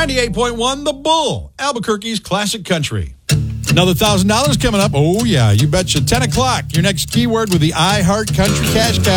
98.1 The Bull, Albuquerque's classic country. Another $1,000 coming up. Oh, yeah, you betcha. 10 o'clock. Your next keyword with the iHeart Country Cash Cow.